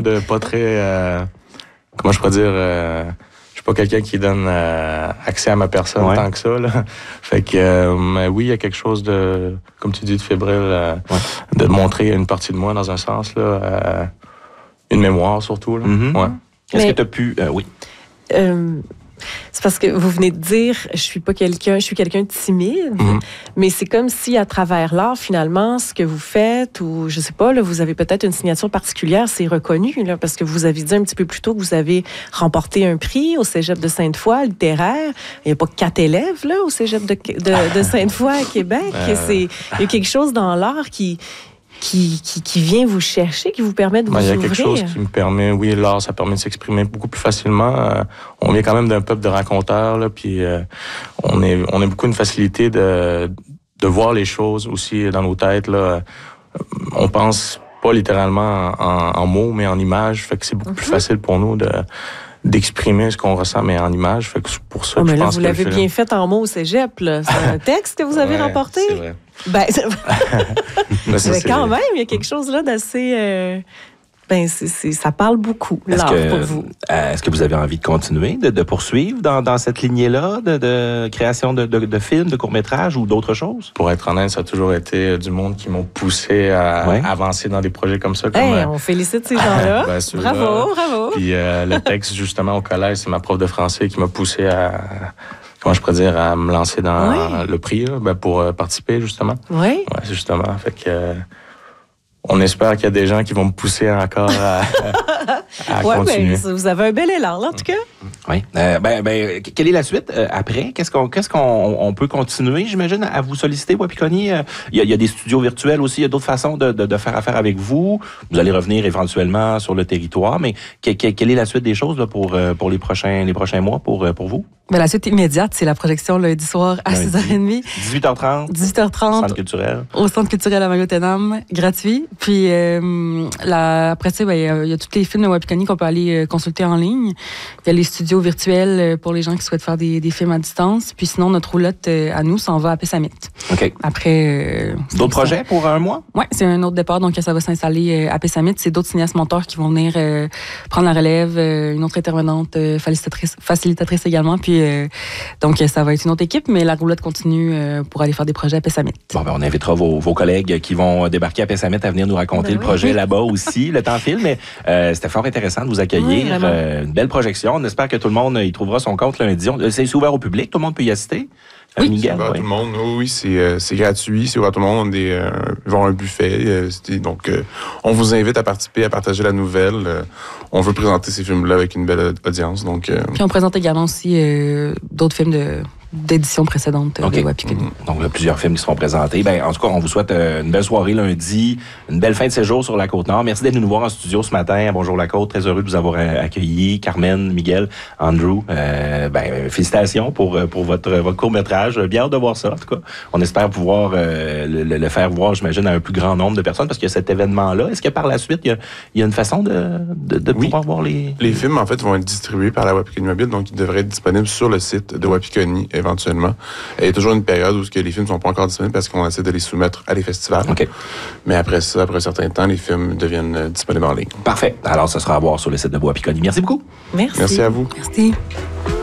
de pas très... comment je pourrais dire... je suis pas quelqu'un qui donne accès à ma personne tant que ça. Là. Fait que, mais oui, il y a quelque chose de, comme tu dis, de fébrile, de montrer une partie de moi dans un sens, là, une mémoire surtout. Là. Ouais. Est-ce que tu as pu... oui. C'est parce que vous venez de dire, je suis quelqu'un de timide, mais c'est comme si à travers l'art, finalement, ce que vous faites, ou je sais pas, là, vous avez peut-être une signature particulière, c'est reconnu, là, parce que vous avez dit un petit peu plus tôt que vous avez remporté un prix au Cégep de Sainte-Foy, littéraire. Il n'y a pas 4 élèves, là, au Cégep de Sainte-Foy à Québec. Il y a quelque chose dans l'art qui vient vous chercher, qui vous permet de vous ouvrir. Il y a quelque chose qui me permet, oui, l'art, ça permet de s'exprimer beaucoup plus facilement. On vient quand même d'un peuple de raconteurs, là, puis on a beaucoup une facilité de voir les choses aussi dans nos têtes, là. On pense pas littéralement en mots, mais en images, fait que c'est beaucoup plus facile pour nous d'exprimer ce qu'on ressent, mais en images. Fait que c'est pour ça que je pense vous l'avez bien fait en mots au cégep, là. C'est un texte que vous avez remporté? C'est vrai. Mais quand même, il y a quelque chose là d'assez... ça parle beaucoup, l'art, pour vous. Est-ce que vous avez envie de continuer, de poursuivre dans cette lignée-là de création de films, de courts-métrages ou d'autres choses? Pour être honnête, ça a toujours été du monde qui m'ont poussé à avancer dans des projets comme ça. On félicite ces gens-là. Bravo. Puis le texte, justement, au collège, c'est ma prof de français qui m'a poussé à me lancer dans le prix là, pour participer, justement. Oui. Ouais, justement. Fait que... on espère qu'il y a des gens qui vont me pousser encore à continuer. Vous avez un bel élan, là, en tout cas. Oui. Quelle est la suite après? Qu'est-ce qu'on peut continuer, j'imagine, à vous solliciter, Wapikoni? Il y a des studios virtuels aussi, il y a d'autres façons de faire affaire avec vous. Vous allez revenir éventuellement sur le territoire, mais quelle est la suite des choses là, pour les prochains mois pour vous? Mais la suite immédiate, c'est la projection lundi soir à 6h30. 18h30. 18h30. Centre culturel. Au Centre culturel à Mario-Tenam, gratuit. Puis après ça, il y a tous les films de Wapikoni qu'on peut aller consulter en ligne. Il y a les studios virtuels pour les gens qui souhaitent faire des films à distance. Puis sinon, notre roulotte à nous s'en va à Pessamit. OK. Après... d'autres projets pour un mois? Oui, c'est un autre départ. Donc, ça va s'installer à Pessamit. C'est d'autres cinéastes monteurs qui vont venir prendre la relève. Une autre intervenante, facilitatrice également. Puis donc, ça va être une autre équipe, mais la roulotte continue pour aller faire des projets à Pessamit. Bon, on invitera vos collègues qui vont débarquer à Pessamit à venir nous raconter le projet là-bas aussi. Le temps file, mais c'était fort intéressant de vous accueillir. Une belle projection. On espère que tout le monde y trouvera son compte lundi. C'est ouvert au public. Tout le monde peut y assister. Oui, Miguel, c'est ouvert à tout le monde. Oui, c'est gratuit. C'est ouvert à tout le monde. Ils vont avoir un buffet. Donc, on vous invite à participer, à partager la nouvelle. On veut présenter ces films-là avec une belle audience. Donc, Puis on présente également aussi d'autres films d'éditions précédentes de Wapikoni. Donc, là, plusieurs films qui seront présentés. En tout cas, on vous souhaite une belle soirée lundi, une belle fin de séjour sur la Côte-Nord. Merci d'être nous voir en studio ce matin. Bonjour la Côte, très heureux de vous avoir accueilli. Carmen, Miguel, Andrew, félicitations pour votre court-métrage. Bien hâte de voir ça, en tout cas. On espère pouvoir le faire voir, j'imagine, à un plus grand nombre de personnes parce qu'il y a cet événement-là. Est-ce que par la suite, il y a une façon de pouvoir voir les... Les films, en fait, vont être distribués par la Wapikoni Mobile, donc ils devraient être disponibles sur le site de Wapikoni éventuellement. Il y a toujours une période où les films ne sont pas encore disponibles parce qu'on essaie de les soumettre à les festivals. Okay. Mais après ça, après un certain temps, les films deviennent disponibles en ligne. Parfait. Alors, ça sera à voir sur le site de Wapikoni. Merci beaucoup. Merci. Merci à vous. Merci.